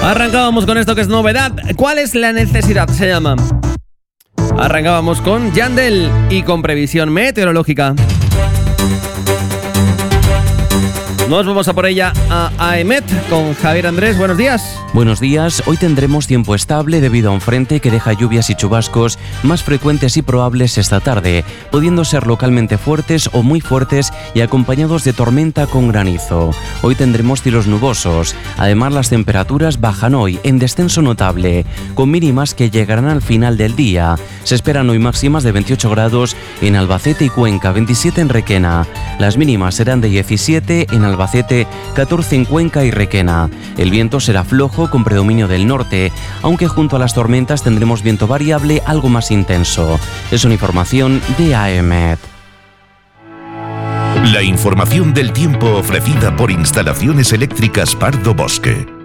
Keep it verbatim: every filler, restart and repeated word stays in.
Arrancábamos con esto que es novedad. ¿Cuál es la necesidad? Se llama. Arrancábamos con Yandel y con previsión meteorológica. Nos vamos a por ella a AEMET con Javier Andrés. Buenos días. Buenos días. Hoy tendremos tiempo estable debido a un frente que deja lluvias y chubascos más frecuentes y probables esta tarde, pudiendo ser localmente fuertes o muy fuertes y acompañados de tormenta con granizo. Hoy tendremos cielos nubosos. Además, las temperaturas bajan hoy en descenso notable, con mínimas que llegarán al final del día. Se esperan hoy máximas de veintiocho grados en Albacete y Cuenca, veintisiete en Requena. Las mínimas serán de diecisiete en Albacete, catorce en Cuenca y Requena. El viento será flojo con predominio del norte, aunque junto a las tormentas tendremos viento variable algo más intenso. Es una información de AEMET. La información del tiempo ofrecida por Instalaciones Eléctricas Pardo Bosque.